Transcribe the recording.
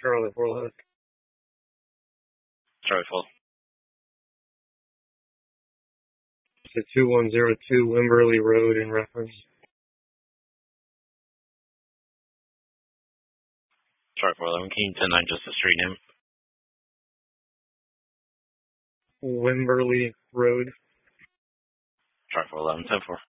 Charlie 411. Charlie 4. It's a 2102 Wimberley Road in reference. Charlie 411. Can you 10-9 just the street name? Wimberley Road. Charlie 411. 10-4.